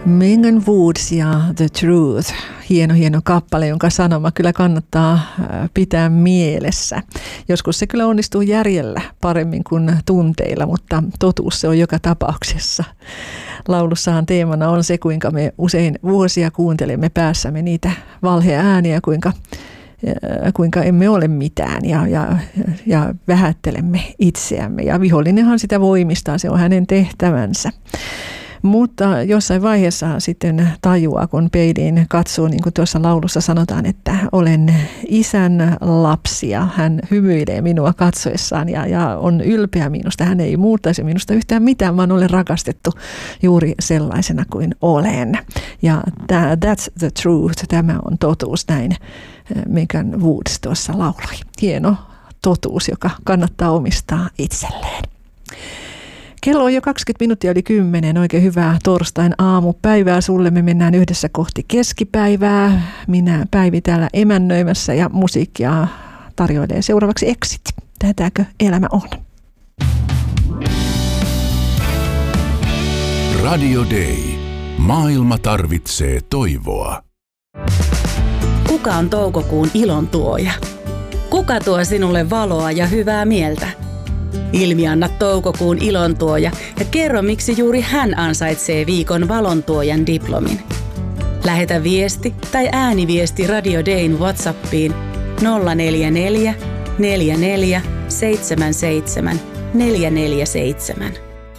Megan Woods ja The Truth. Hieno kappale, jonka sanoma kyllä kannattaa pitää mielessä. Joskus se kyllä onnistuu järjellä paremmin kuin tunteilla, mutta totuus se on joka tapauksessa. Laulussahan teemana on se, kuinka me usein vuosia kuuntelemme päässämme niitä valheääniä, kuinka emme ole mitään ja vähättelemme itseämme. Ja vihollinenhan sitä voimistaa, se on hänen tehtävänsä. Mutta jossain vaiheessa sitten tajuaa, kun peiliin katsoo, niin kuin tuossa laulussa sanotaan, että olen Isän lapsi ja hän hymyilee minua katsoessaan ja on ylpeä minusta. Hän ei muuttaisi minusta yhtään mitään, vaan olen rakastettu juuri sellaisena kuin olen. Ja that's the truth, tämä on totuus, näin Megan Woods tuossa lauloi. Hieno totuus, joka kannattaa omistaa itselleen. Kello on jo 20 minuuttia yli 10. Oikein hyvää torstain aamupäivää sulle. Me mennään yhdessä kohti keskipäivää. Minä Päivi täällä emännöimässä ja musiikkia tarjoilee seuraavaksi Exit. Tätäkö elämä on? Radio Day. Maailma tarvitsee toivoa. Kuka on toukokuun ilontuoja? Kuka tuo sinulle valoa ja hyvää mieltä? Ilmianna toukokuun ilontuoja ja kerro, miksi juuri hän ansaitsee viikon valontuojan diplomin. Lähetä viesti tai ääniviesti Radio Dayn WhatsAppiin 044 44 77 447.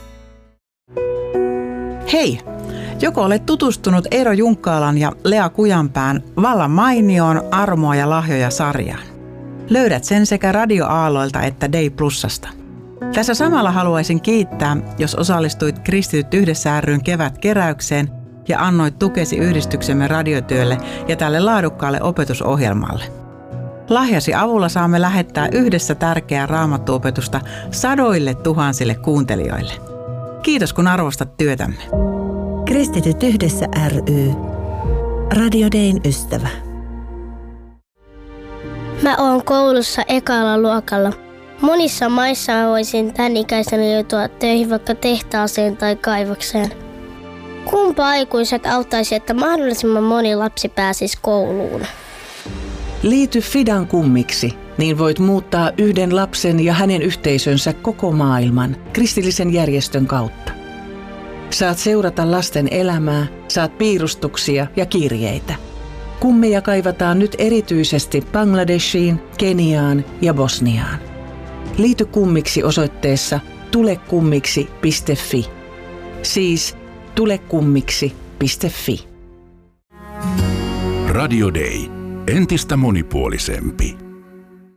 Hei! Joko olet tutustunut Eero Junkkaalan ja Lea Kujanpään vallan mainioon Armoa ja lahjoja -sarjaan? Löydät sen sekä Radio Aalloilta että Day Plusasta. Tässä samalla haluaisin kiittää, jos osallistuit Kristityt yhdessä ry:n kevätkeräykseen ja annoit tukesi yhdistyksemme radiotyölle ja tälle laadukkaalle opetusohjelmalle. Lahjasi avulla saamme lähettää yhdessä tärkeää raamattuopetusta sadoille tuhansille kuuntelijoille. Kiitos kun arvostat työtämme. Kristityt yhdessä ry. Radio Dayn ystävä. Mä oon koulussa ekalla luokalla. Monissa maissa mä voisin tän ikäisenä joutua töihin vaikka tehtaaseen tai kaivokseen. Kumpa aikuiset auttaisi, että mahdollisimman moni lapsi pääsisi kouluun? Liity Fidan kummiksi, niin voit muuttaa yhden lapsen ja hänen yhteisönsä koko maailman kristillisen järjestön kautta. Saat seurata lasten elämää, saat piirustuksia ja kirjeitä. Kummeja kaivataan nyt erityisesti Bangladeshiin, Keniaan ja Bosniaan. Liity kummiksi osoitteessa tulekummiksi.fi. Siis tulekummiksi.fi. Radio Day. Entistä monipuolisempi.